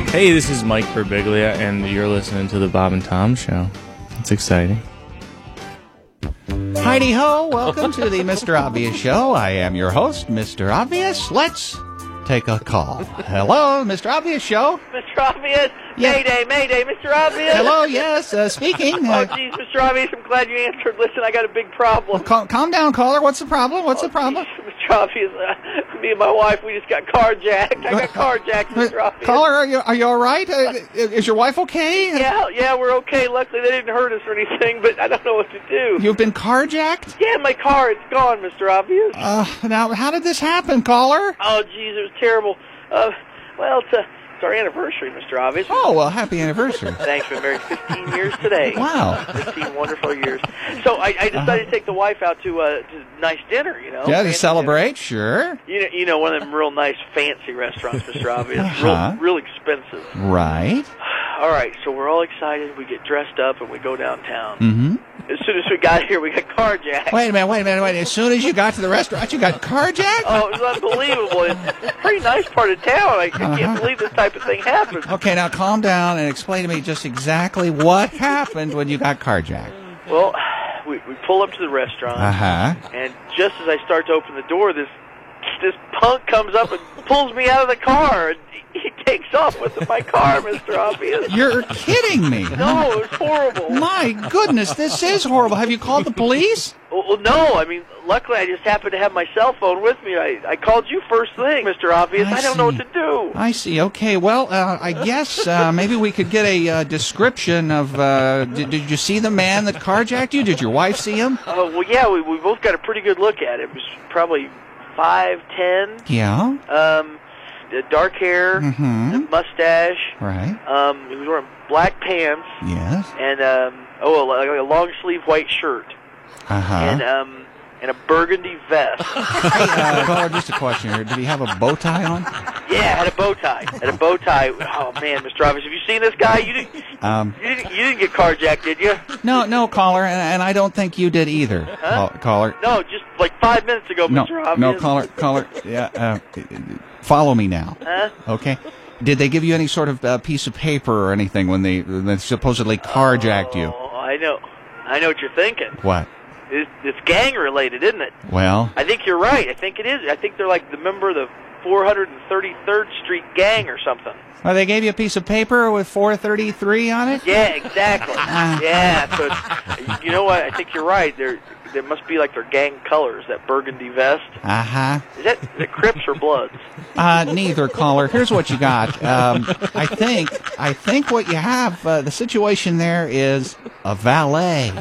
Hey, this is Mike Birbiglia, and you're listening to the Bob and Tom Show. It's exciting. Heidi-ho, welcome to the Mr. Obvious Show. I am your host, Mr. Obvious. Let's take a call. Hello, Mr. Obvious Show. Mr. Obvious? Yeah. Mayday, Mr. Obvious? Hello, yes, speaking. Oh, geez, Mr. Obvious, I'm glad you answered. Listen, I got a big problem. Calm down, caller. What's the problem? What's the problem? Geez, Mr. Obvious, me and my wife, we just got carjacked. I got carjacked, Mr. Obvious. Caller, are you all right? Is your wife okay? Yeah, we're okay. Luckily, they didn't hurt us or anything, but I don't know what to do. You've been carjacked? Yeah, my car, it's gone, Mr. Obvious. Now, how did this happen, caller? Oh, geez, it was terrible. Well, it's our anniversary, Mr. Obvious. Oh, well, happy anniversary. Thanks, we've been married 15 years today. Wow. 15 wonderful years. So I decided to take the wife out to a nice dinner, you know. Yeah, to fancy celebrate, dinner. Sure. You know, one of them real nice, fancy restaurants, Mr. Obvious. Uh-huh. Real expensive. Right. All right, so we're all excited. We get dressed up and we go downtown. Mm-hmm. As soon as we got here, we got carjacked. Wait a minute. As soon as you got to the restaurant, you got carjacked? Oh, it was unbelievable. It's a pretty nice part of town. I can't believe this type of thing happens. Okay, now calm down and explain to me just exactly what happened when you got carjacked. Well, we pull up to the restaurant, and just as I start to open the door, this punk comes up and pulls me out of the car. And he takes off with my car, Mr. Obvious. You're kidding me. No, it was horrible. My goodness, this is horrible. Have you called the police? Well, no. I mean, luckily I just happened to have my cell phone with me. I called you first thing, Mr. Obvious. I don't know what to do. I see. Okay, well, I guess maybe we could get a description of... Did you see the man that carjacked you? Did your wife see him? Well, yeah, we both got a pretty good look at him. It was probably 5'10". Yeah. Dark hair, mustache. Right. He was wearing black pants. Yes. And a long sleeve white shirt. And a burgundy vest. Caller, just a question here. Did he have a bow tie on? Yeah, had a bow tie. Oh man, Mr. Obvious, have you seen this guy? You didn't get carjacked, did you? No, caller, and I don't think you did either. Huh? Caller. No, just like 5 minutes ago, Mr. Obvious. No, caller. Yeah. Follow me now. Huh? Okay. Did they give you any sort of piece of paper or anything when they supposedly carjacked you? Oh, I know what you're thinking. What? It's gang related, isn't it? Well, I think you're right. I think it is. I think they're like the member of the 433rd Street gang or something. well, they gave you a piece of paper with 433 on it? Yeah, exactly. Yeah, so you know what? I think you're right. There must be like their gang colors, that burgundy vest. Is that Crips or Bloods? Neither, caller. Here's what you got. I think what you have, the situation there is a valet.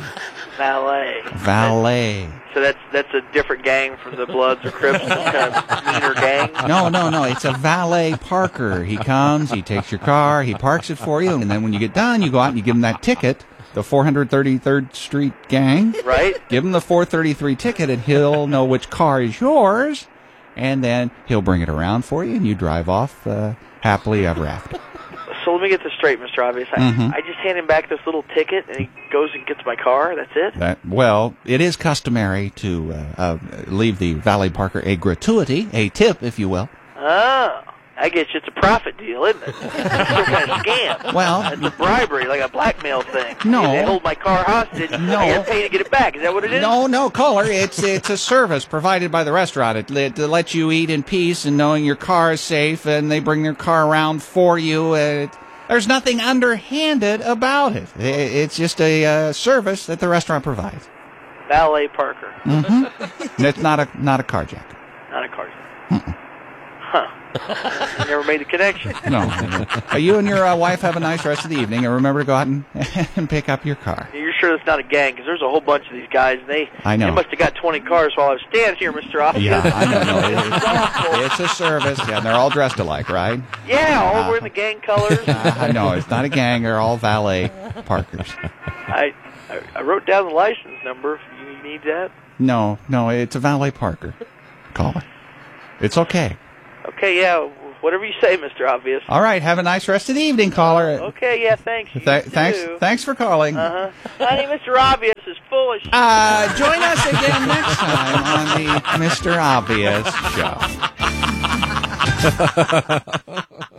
Valet. So that's a different gang from the Bloods or Crips, some kind of meaner gang? No, it's a valet parker. He comes, he takes your car, he parks it for you, and then when you get done, you go out and you give him that ticket, the 433rd Street gang. Right. Give him the 433 ticket, and he'll know which car is yours, and then he'll bring it around for you, and you drive off happily ever after. So let me get this straight, Mr. Obvious. I just hand him back this little ticket, and he goes and gets my car. That's it? Well, it is customary to leave the valet parker a gratuity, a tip, if you will. Oh, I guess it's a profit deal, isn't it? Some kind of scam. Well, it's a bribery, like a blackmail thing. No. They hold my car hostage. No. I got to pay to get it back. Is that what it is? No, caller. It's a service provided by the restaurant. It lets you eat in peace and knowing your car is safe, and they bring their car around for you. There's nothing underhanded about it. It's just a service that the restaurant provides. Valet Parker. Mm-hmm. It's not a carjack. Not a carjack. Huh. Never made the connection. No. You and your wife have a nice rest of the evening, and remember to go out and pick up your car. You're sure it's not a gang? Because there's a whole bunch of these guys, and I know. They must have got 20 cars while I was standing here, Mr. Officer. Yeah, I know. It's a service. Yeah, and they're all dressed alike, right? Yeah, all wearing the gang colors. I know. It's not a gang. They're all valet parkers. I wrote down the license number. If you need that. No, it's a valet parker. Call it. It's okay. Okay, yeah, whatever you say, Mr. Obvious. All right, have a nice rest of the evening, caller. Okay, yeah, thanks. Thanks for calling. Honey, Mr. Obvious is full of shit. Join us again next time on the Mr. Obvious Show.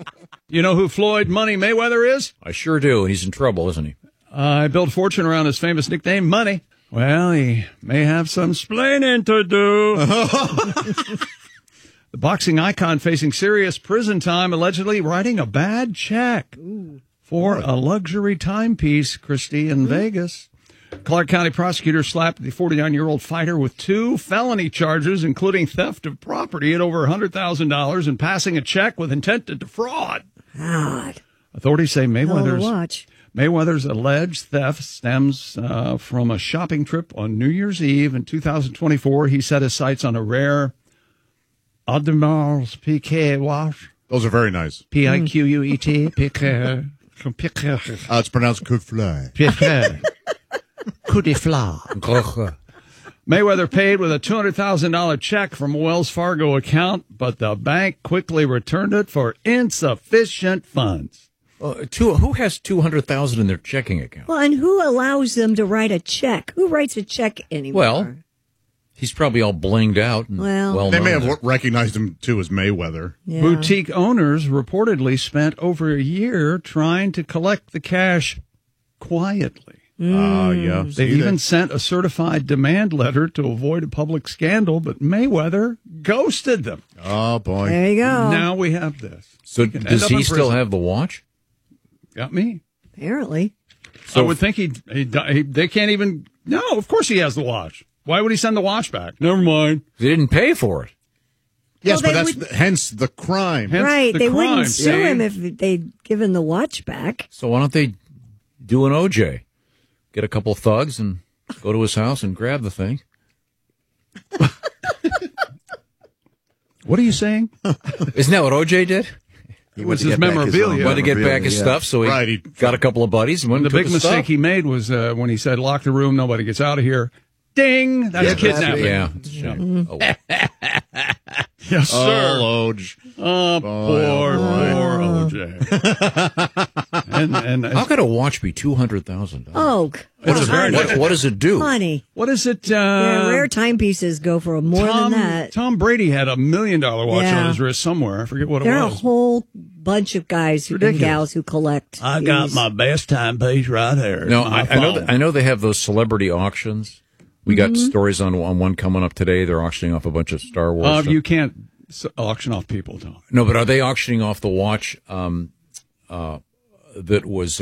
You know who Floyd Money Mayweather is? I sure do, and he's in trouble, isn't he? I built a fortune around his famous nickname, Money. Well, he may have some splaining to do. The boxing icon facing serious prison time, allegedly writing a bad check for a luxury timepiece, Christie, in Vegas. Clark County prosecutors slapped the 49-year-old fighter with 2 felony charges, including theft of property at over $100,000 and passing a check with intent to defraud. God. Authorities say Watch. Mayweather's alleged theft stems from a shopping trip on New Year's Eve in 2024. He set his sights on a rare Audemars Piguet watch. Those are very nice. Piquet. Piguet. It's pronounced coup de fleur. Piguet. Coup de fleur. Mayweather paid with a $200,000 check from a Wells Fargo account, but the bank quickly returned it for insufficient funds. Who has $200,000 in their checking account? Well, and who allows them to write a check? Who writes a check anymore? Well, he's probably all blinged out. And they may have recognized him, too, as Mayweather. Yeah. Boutique owners reportedly spent over a year trying to collect the cash quietly. Yeah. They even sent a certified demand letter to avoid a public scandal, but Mayweather ghosted them. Oh, boy. There you go. Now we have this. So does he still have the watch? Got me. Apparently. So I would think they can't even. No, of course he has the watch. Why would he send the watch back? Never mind. He didn't pay for it. Yes, Well, but that's hence the crime. Hence They crime, wouldn't sue see? him if they'd given the watch back. So why don't they do an OJ? Get a couple thugs and go to his house and grab the thing. What are you saying? Isn't that what OJ did? It was his memorabilia. Wanted to get back his stuff, so he got a couple of buddies and went The and took big his mistake stuff. he made was when he said, "Lock the room, nobody gets out of here." Ding! That's kidnapping. Yeah. It's a shame. Oh, well. Yes, sir. Oh, Oj. Oh, poor OJ. and How could a watch be $200,000? Oh, What does it do? money. what is it? Yeah, rare timepieces go for more than that. Tom Brady had $1 million watch Yeah. on his wrist somewhere. I forget what There it are a was. whole bunch of guys and Ridiculous. gals who collect. I got these. my best timepiece right there. No, My I know they have those celebrity auctions. We got stories on one coming up today. They're auctioning off a bunch of Star Wars stuff. You can't auction off people, Tom. No, but are they auctioning off the watch that was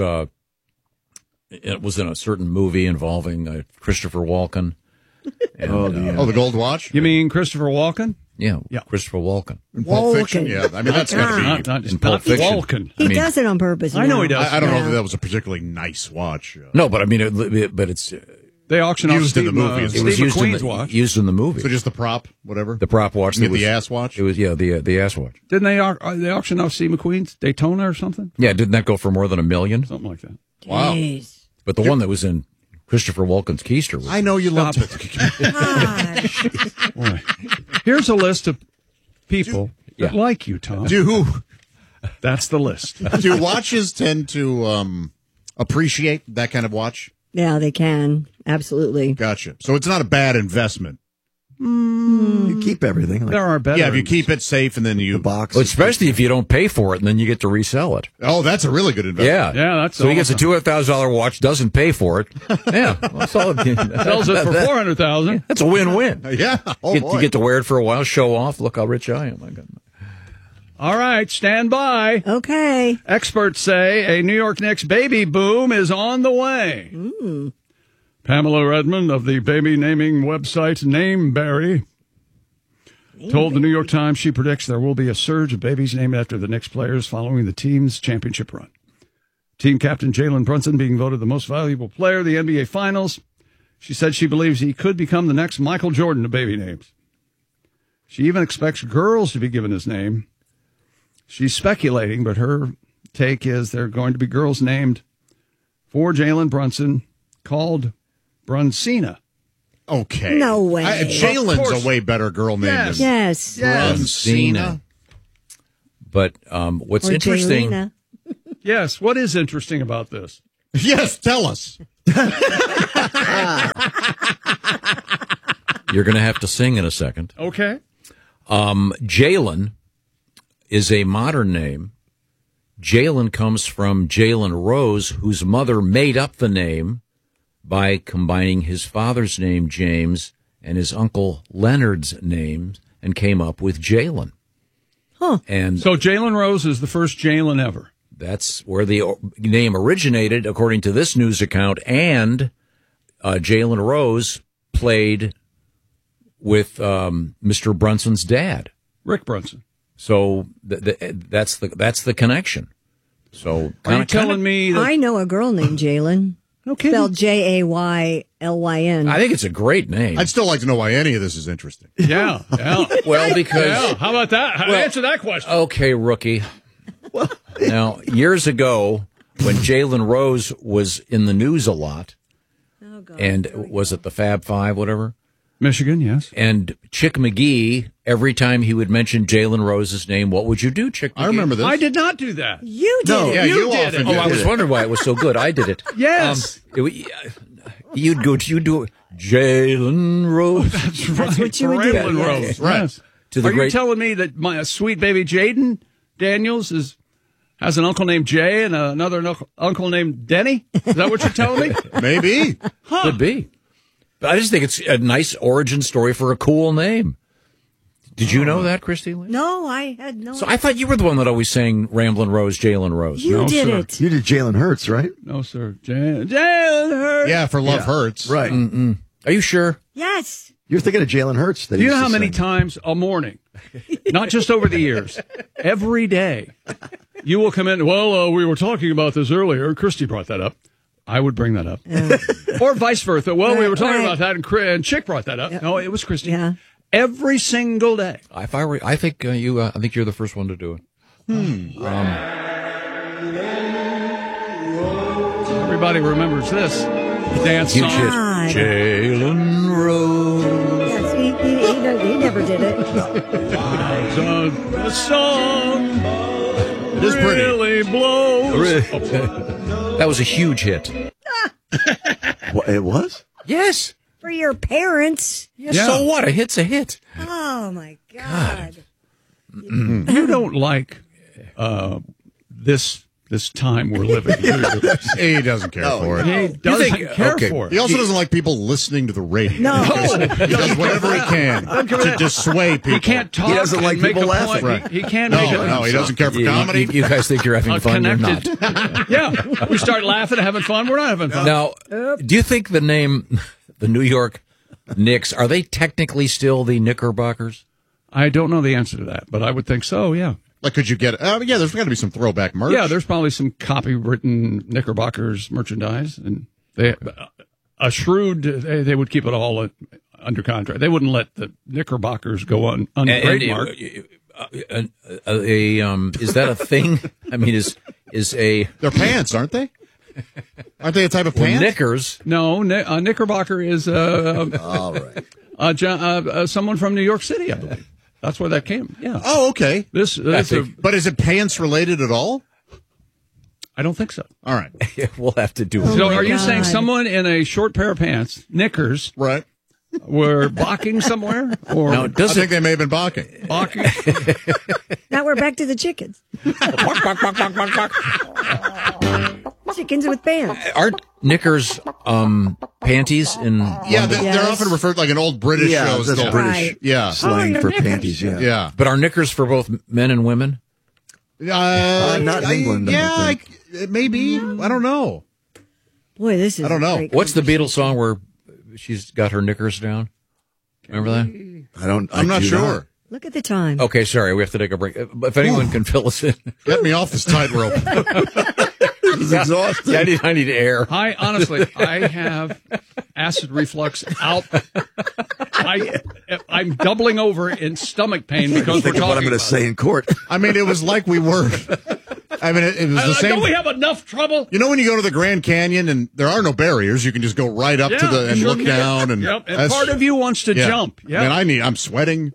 it was in a certain movie involving Christopher Walken? And, the gold watch? You mean Christopher Walken? yeah, Yeah. Christopher Walken. In Pulp Fiction? Walken. Yeah, I mean, that's got to be... Not In Pulp not Fiction. Walken. He I mean- does it on purpose. I know now. he does. I don't know Yeah. that that was a particularly nice watch. No, but I mean, but it's They auction off Used in Steve, the movie. it Steve was used in McQueen's the watch. used in the movie. So just the prop, whatever? The prop watch. You mean that was, the ass watch? It was the ass watch. Didn't they auction off Steve McQueen's Daytona or something? Yeah, didn't that go for more than $1 million? Something like that. Wow. Jeez. But the one that was in Christopher Walken's keister was. I know you love Stop it. Boy. Here's a list of people that Yeah. like you, Tom. That's the list. Do watches tend to appreciate that kind of watch? Yeah, they can. Absolutely. Gotcha. So it's not a bad investment. You keep everything. Like There are better. Yeah, if you keep it safe and then you... the box. Well, especially if you don't pay for it and then you get to resell it. Oh, that's a really good investment. Yeah. Yeah, that's so he gets a awesome. $200,000 watch, doesn't pay for it. Yeah. Well, that's all, sells it for $400,000. That's a win-win. Yeah. Oh, You boy. get to wear it for a while, show off. Look how rich I am. I got All right, stand by. Okay. Experts say a New York Knicks baby boom is on the way. Pamela Redmond of the baby naming website Nameberry told the New York Times she predicts there will be a surge of babies named after the Knicks players following the team's championship run. Team captain Jalen Brunson being voted the most valuable player of the NBA Finals. She said she believes he could become the next Michael Jordan of baby names. She even expects girls to be given his name. She's speculating, but her take is there are going to be girls named for Jalen Brunson called Brunsina. Okay. No way. Of Jalen's course. a way better girl name Yes. than Yes. Brunsina. But what's Or interesting, Jaylina. Yes, what is interesting about this? Yes, tell us. you're going to have to sing in a second. Okay. Jalen is a modern name Jalen comes from Jalen Rose, whose mother made up the name by combining his father's name, James, and his uncle Leonard's name, and came up with Jalen. Huh. And So Jalen Rose is the first Jalen ever. that's where the name originated, according to this news account. And Jalen Rose played with Mr. Brunson's dad. Rick Brunson. So that's the connection. So Are you telling me that... I know a girl named Jalen. No kidding. Spelled Jaylyn. I think it's a great name. I'd still like to know why any of this is interesting. Yeah. Well, because Yeah, how about that? Answer that question. okay, rookie. Now, years ago, when Jalen Rose was in the news a lot, and was it the Fab Five, whatever? Michigan, yes. And Chick McGee, every time he would mention Jalen Rose's name, what would you do, Chick McGee? I remember this. I did not do that. You did No, it. yeah, you did often it. did. Oh, I was wondering why it was so good. I did it. Yes. You'd do it. Jalen Rose. That's what you would do. Jalen Yes. Rose. Right. Yes. To the Are you great- telling me that my sweet baby Jaden Daniels has an uncle named Jay and another uncle named Denny? Is that what you're telling me? Maybe. Could be. But I just think it's a nice origin story for a cool name. Did you know that, Christy Lee? No, I had no. So I thought you were the one that always sang Ramblin' Rose, Jalen Rose. You No, did sir. it. You did Jalen Hurts, right? No, sir. Jalen Hurts. Yeah, for Love Hurts. Right. Are you sure? Yes. You're thinking of Jalen Hurts. Do you know how many times a morning, not just over the years, every day, you will come in, well, we were talking about this earlier. Christy brought that up. I would bring that up. Or vice versa. Well, we were talking about that, and Chick brought that up. No, it was Christy. Yeah. Every single day. I think I think you're the first one to do it. Everybody remembers this dance Huge song. hit. God. Jalen Rose. Yes, he never did it. The song It is pretty. really blows. That was a huge hit. What, it was? Yes. For your parents. Yes. Yeah. So what? A hit's a hit. Oh, my God. You don't like this time we're living. Do you? He doesn't care for it. He doesn't think- care okay. for it. He also doesn't like people listening to the radio. No. He does whatever he can to dissuade people. He can't talk. He doesn't like and make people a laughing. point. Right. He can't No, make it. no, he doesn't care for You- comedy. You guys think you're having fun? You're not. Connected. Yeah, we start laughing, having fun. We're not having fun. Now, do you think the name, the New York Knicks, are they technically still the Knickerbockers? I don't know the answer to that, but I would think so. Yeah, Like, could you get? Yeah, there's got to be some throwback merch. yeah. There's probably some copywritten Knickerbockers merchandise, and they a shrewd. They would keep it all under contract. They wouldn't let the Knickerbockers go on trademark. Is that a thing? I mean, is a They're pants, aren't they? Aren't they a type of pants? Knickers? No, Knickerbocker is All right. someone from New York City, I believe. That's where that came. Yeah. Oh, okay. This But is it pants related at all? I don't think so. All right. We'll have to do it. So my are you God. saying someone in a short pair of pants, knickers, Right. were balking somewhere? Or Now, I does think it? they may have been balking. balking? Now we're back to the chickens. Chickens with pants. Aren't Knickers panties in? Yeah, they're Yes. often referred to like an old British Yeah, show. that's still. British Right. Yeah. slang your for knickers. panties. Yeah. Yeah. But are Knickers for both men and women? Not in England, I don't Yeah, think. it may be. I don't know. Boy, this is. I don't know. great What's the conversation. Beatles song where she's got her knickers down? Remember that? I'm not sure. Look at the time. Okay, sorry, we have to take a break. If anyone can fill us in, Get me off this tightrope. He's exhausted. yeah, I need air. I have acid reflux out. I'm doubling over in stomach pain because we're Think of what I'm talking going to about say in court. I mean, it was like we were. I mean, it was the same. Don't we have enough trouble? You know when you go to the Grand Canyon and there are no barriers, you can just go right up to the and sure look can. down and Yep, and that's- part of you wants to yeah. jump. Yeah. Man, I'm sweating.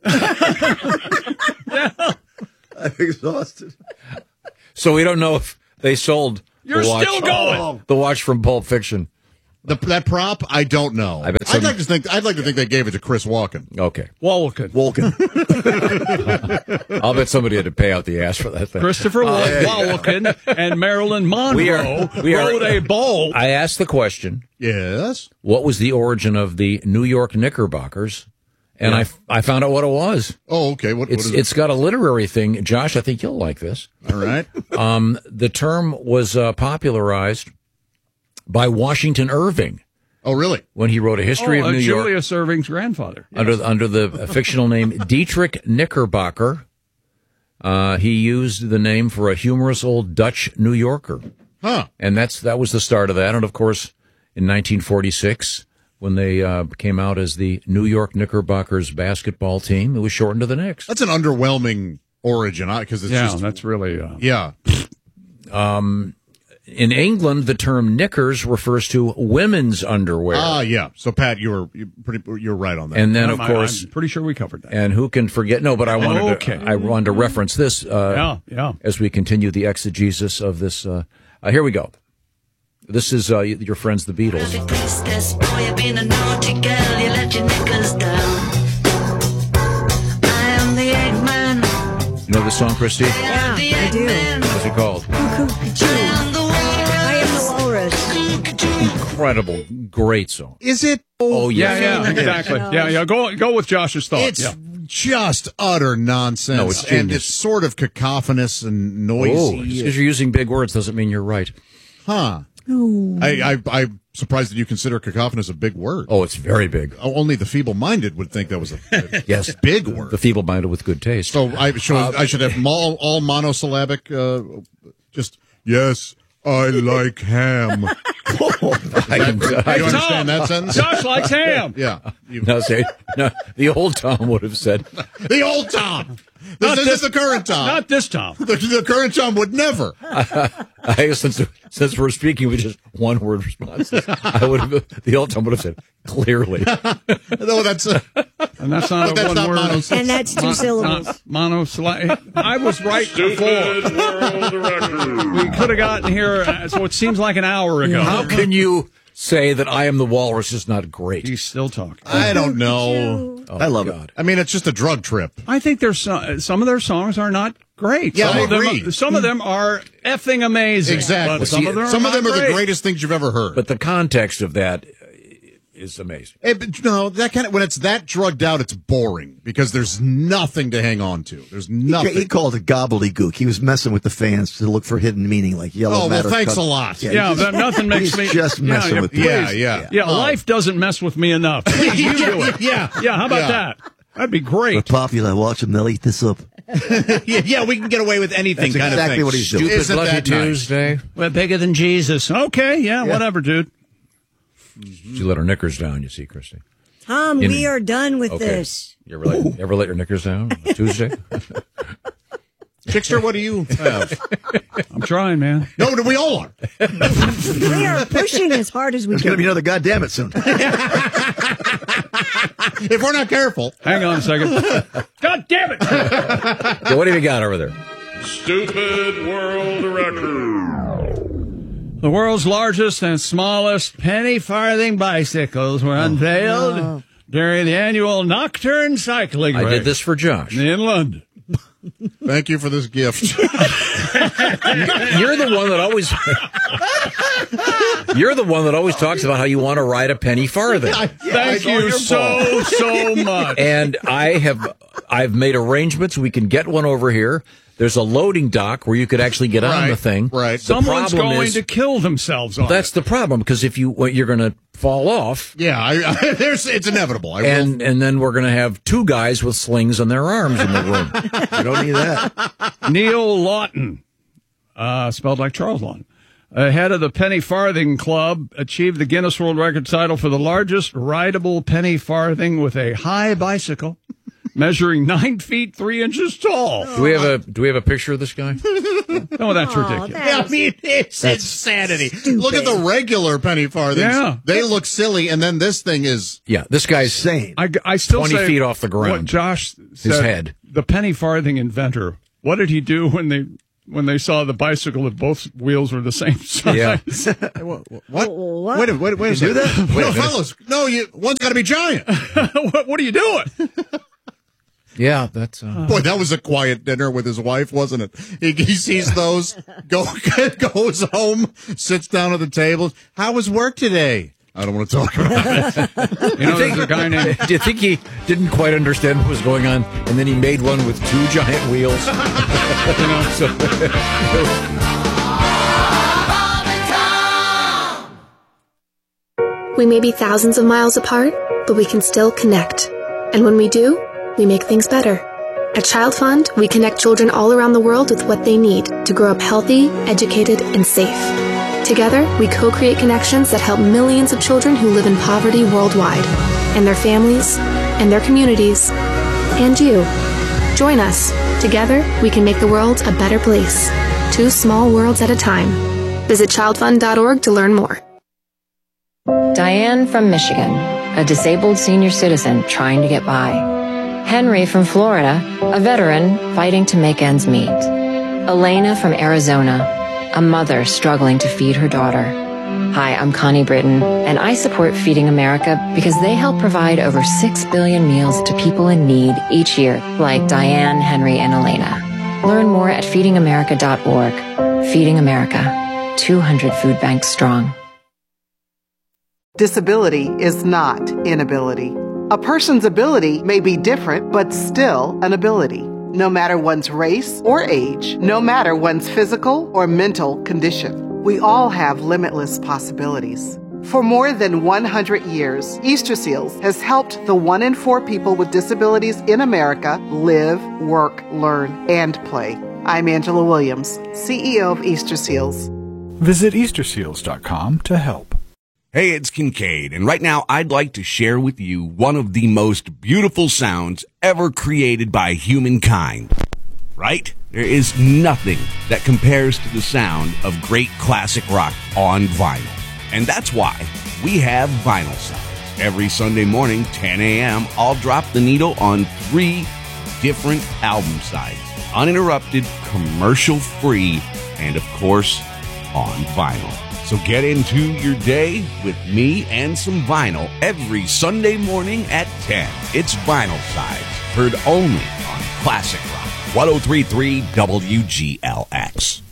I'm exhausted. So we don't know if they sold You're the watch, still going. the watch from Pulp Fiction. That prop, I don't know. I'd like to think they gave it to Chris Walken. Okay. Walken. I'll bet somebody had to pay out the ass for that thing. Christopher Walken and Marilyn Monroe rode a bull. I asked the question. Yes. What was the origin of the New York Knickerbockers? And I found out what it was. Oh, okay. What is it? It's got a literary thing. Josh, I think you'll like this. All right. The term was popularized by Washington Irving. Oh, really? When he wrote a history of New York. Julius Irving's grandfather. Yes. Under the fictional name Dietrich Knickerbocker. He used the name for a humorous old Dutch New Yorker. Huh. And that was the start of that. And, of course, in 1946, when they came out as the New York Knickerbockers basketball team, it was shortened to the Knicks. That's an underwhelming origin, because it's just... that's really... Yeah. In England, the term knickers refers to women's underwear. Yeah. So, Pat, you're right on that. And then, of course... I'm pretty sure we covered that. And who can forget... No, but I wanted to reference this as we continue the exegesis of this. Here we go. This is your friends, the Beatles. You know the song, Christy? Yeah, I do. What's it called? I am the walrus. Incredible, great song. Is it? Oh, Yeah, exactly. Yeah. Go with Josh's thought. It's just utter nonsense. No, it's and genius. it's sort of cacophonous and noisy. Oh, because you're using big words doesn't mean you're right. Huh. I'm surprised that you consider cacophonous a big word. Oh, it's very big. Only the feeble-minded would think that was a yes, big word. The feeble-minded with good taste. So I should have all monosyllabic. Just yes, I like ham. I you understand that sentence? Josh likes ham. Yeah. No, the old Tom would have said. The old Tom. This is the current Tom. Not this Tom. The current Tom would never. Since we're speaking with just one word responses, the old Tom would have said clearly. No, that's and that's not a one word. And that's two syllables. I was right before. We could have gotten here, so it seems like an hour ago. How can you say that I Am the Walrus is not great? He's still talking. I don't know. I love it. I mean, it's just a drug trip. I think there's some of their songs are not great. Yeah, I agree. Some of them are effing amazing. Exactly. But some of them are great. the greatest things you've ever heard. But the context of that is amazing. But no, that kind of when it's that drugged out, it's boring because there's nothing to hang on to. There's nothing. He called it gobbledygook. He was messing with the fans to look for hidden meaning, like yellow matter. Oh, well, thanks a lot. Yeah, nothing makes me just messing with. Yeah. Life doesn't mess with me enough. Please, you do it. Yeah. How about that? That'd be great. We're popular. Watch them. They'll eat this up. Yeah, we can get away with anything. That's kind exactly of thing. what he's doing. Stupid Lucky Tuesday. We're bigger than Jesus. Okay, whatever, dude. She let her knickers down, you see, Christy. Tom, we are done with this. You ever let your knickers down on a Tuesday? Chickster, what do you have? I'm trying, man. No, we all are. We are pushing as hard as we There's can. going to be another goddamn it soon. If we're not careful. Hang on a second. God damn it! So what have you got over there? Stupid world record. The world's largest and smallest penny farthing bicycles were unveiled during the annual Nocturne Cycling Race. I did this for Josh. In London. Thank you for this gift. You're the one that always talks about how you want to ride a penny farthing. Thank you so much. And I've made arrangements. We can get one over here. There's a loading dock where you could actually get on the thing. Right. Someone's going to kill themselves on That's the problem, because if you're going to fall off. Yeah, it's inevitable. And then we're going to have two guys with slings on their arms in the room. You don't need that. Neil Lawton, spelled like Charles Lawton, head of the Penny Farthing Club, achieved the Guinness World Record title for the largest rideable penny farthing with a high bicycle, measuring 9 feet 3 inches tall. Do we have a picture of this guy? Oh, that's ridiculous. I mean, it's insanity. Look at the regular penny farthings. Yeah. They look silly, and then this thing is... Yeah, this guy's insane. I still 20 say feet off the ground. What Josh said, His head. The penny farthing inventor, what did he do when they when they saw the bicycle that both wheels were the same size. Yeah. What? What? Wait a second. No, fellas. No, one's got to be giant. What are you doing? Yeah, that's... Boy, that was a quiet dinner with his wife, wasn't it? He sees those, goes home, sits down at the table. How was work today? I don't want to talk about it. There's a guy named... Do you think he didn't quite understand what was going on, and then he made one with 2 giant wheels? We may be thousands of miles apart, but we can still connect. And when we do, we make things better. At Child Fund, we connect children all around the world with what they need to grow up healthy, educated, and safe. Together, we co-create connections that help millions of children who live in poverty worldwide, and their families, and their communities, and you. Join us. Together, we can make the world a better place. 2 small worlds at a time. Visit childfund.org to learn more. Diane from Michigan, a disabled senior citizen trying to get by. Henry from Florida, a veteran fighting to make ends meet. Elena from Arizona, a mother struggling to feed her daughter. Hi, I'm Connie Britton, and I support Feeding America because they help provide over 6 billion meals to people in need each year, like Diane, Henry, and Elena. Learn more at feedingamerica.org. Feeding America, 200 food banks strong. Disability is not inability. A person's ability may be different, but still an ability. No matter one's race or age, no matter one's physical or mental condition, we all have limitless possibilities. For more than 100 years, Easter Seals has helped the 1 in 4 people with disabilities in America live, work, learn, and play. I'm Angela Williams, CEO of Easter Seals. Visit EasterSeals.com to help. Hey, it's Kincaid, and right now I'd like to share with you one of the most beautiful sounds ever created by humankind. Right? There is nothing that compares to the sound of great classic rock on vinyl. And that's why we have Vinyl Sides. Every Sunday morning, 10 a.m., I'll drop the needle on 3 different album sides. Uninterrupted, commercial-free, and of course, on vinyl. So get into your day with me and some vinyl every Sunday morning at 10. It's Vinyl Sides, heard only on Classic Rock 103.3 WGLX.